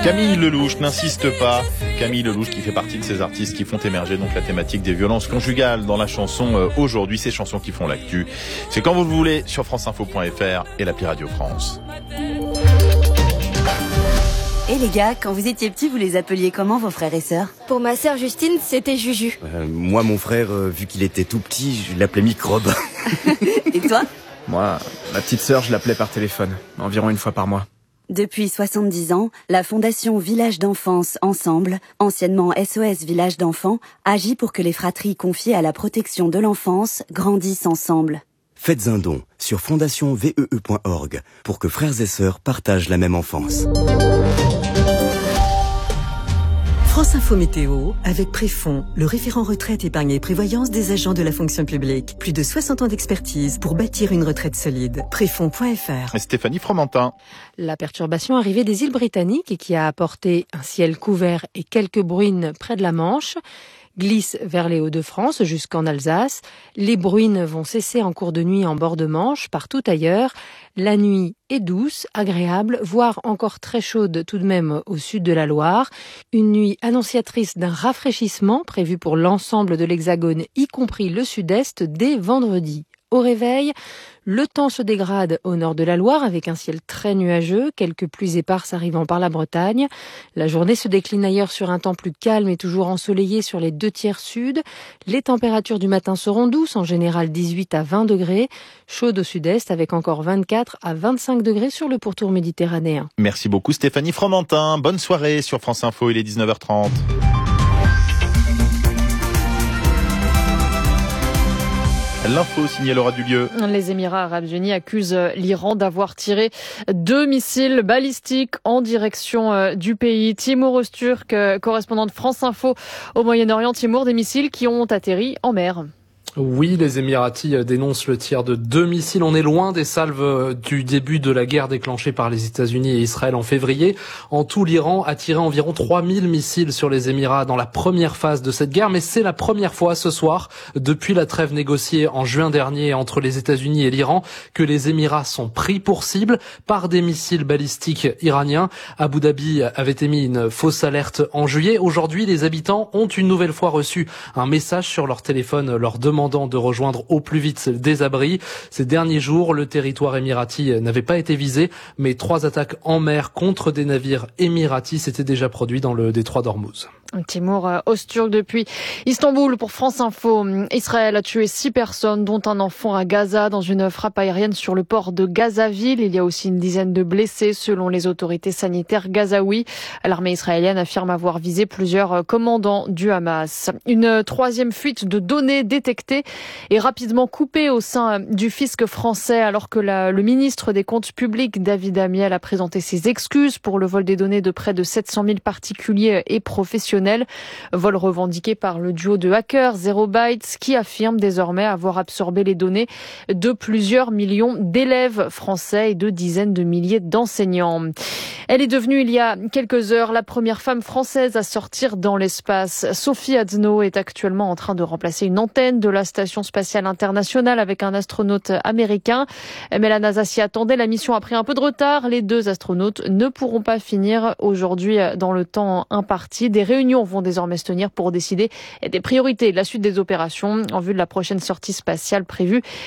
Camille Lelouch, n'insiste pas. Camille Lelouch qui fait partie de ces artistes qui font émerger donc la thématique des violences conjugales dans la chanson aujourd'hui, ces chansons qui font l'actu. C'est quand vous le voulez sur franceinfo.fr et l'appli Radio France. Et les gars, quand vous étiez petits, vous les appeliez comment vos frères et sœurs ? Pour ma sœur Justine, c'était Juju. Moi, mon frère, vu qu'il était tout petit, je l'appelais Microbe. Et toi ? Moi, ma petite sœur, je l'appelais par téléphone, environ une fois par mois. Depuis 70 ans, la Fondation Village d'Enfance Ensemble, anciennement SOS Village d'Enfants, agit pour que les fratries confiées à la protection de l'enfance grandissent ensemble. Faites un don sur fondationvee.org pour que frères et sœurs partagent la même enfance. France Info Météo, avec Préfond, le référent retraite, épargne et prévoyance des agents de la fonction publique. Plus de 60 ans d'expertise pour bâtir une retraite solide. Préfond.fr. Stéphanie Fromentin. La perturbation arrivée des îles Britanniques et qui a apporté un ciel couvert et quelques bruines près de la Manche glisse vers les Hauts-de-France jusqu'en Alsace. Les bruines vont cesser en cours de nuit en bord de Manche, partout ailleurs. La nuit est douce, agréable, voire encore très chaude tout de même au sud de la Loire. Une nuit annonciatrice d'un rafraîchissement prévu pour l'ensemble de l'Hexagone, y compris le sud-est, dès vendredi. Au réveil, le temps se dégrade au nord de la Loire avec un ciel très nuageux, quelques pluies éparses arrivant par la Bretagne. La journée se décline ailleurs sur un temps plus calme et toujours ensoleillé sur les 2/3 sud. Les températures du matin seront douces, en général 18 à 20 degrés. Chaudes au sud-est avec encore 24 à 25 degrés sur le pourtour méditerranéen. Merci beaucoup Stéphanie Fromentin. Bonne soirée sur France Info, il est 19h30. L'info signée Laura Dulieu. Les Émirats Arabes Unis accusent l'Iran d'avoir tiré 2 missiles balistiques en direction du pays. Timur Öztürk, correspondant de France Info au Moyen-Orient. Timur, des missiles qui ont atterri en mer. Oui, les Émiratis dénoncent le tir de 2 missiles. On est loin des salves du début de la guerre déclenchée par les États-Unis et Israël en février. En tout, l'Iran a tiré environ 3000 missiles sur les Émirats dans la première phase de cette guerre. Mais c'est la première fois ce soir, depuis la trêve négociée en juin dernier entre les États-Unis et l'Iran, que les Émirats sont pris pour cible par des missiles balistiques iraniens. Abu Dhabi avait émis une fausse alerte en juillet. Aujourd'hui, les habitants ont une nouvelle fois reçu un message sur leur téléphone leur demandant de rejoindre au plus vite des abris. Ces derniers jours, le territoire émirati n'avait pas été visé, mais 3 attaques en mer contre des navires émiratis s'étaient déjà produits dans le détroit d'Ormuz. Timur Öztürk depuis Istanbul pour France Info. Israël a tué 6 personnes, dont un enfant à Gaza, dans une frappe aérienne sur le port de Gazaville. Il y a aussi une dizaine de blessés, selon les autorités sanitaires gazaouis. L'armée israélienne affirme avoir visé plusieurs commandants du Hamas. Une 3e fuite de données détectée et rapidement coupée au sein du fisc français, alors que le ministre des Comptes publics, David Amiel, a présenté ses excuses pour le vol des données de près de 700 000 particuliers et professionnels. Vol revendiqué par le duo de hackers Zero Bytes, qui affirme désormais avoir absorbé les données de plusieurs millions d'élèves français et de dizaines de milliers d'enseignants. Elle est devenue, il y a quelques heures, la première femme française à sortir dans l'espace. Sophie Adno est actuellement en train de remplacer une antenne de la Station spatiale internationale avec un astronaute américain. Mais la NASA s'y attendait. La mission a pris un peu de retard. Les 2 astronautes ne pourront pas finir aujourd'hui dans le temps imparti. Des réunions vont désormais se tenir pour décider des priorités de la suite des opérations en vue de la prochaine sortie spatiale prévue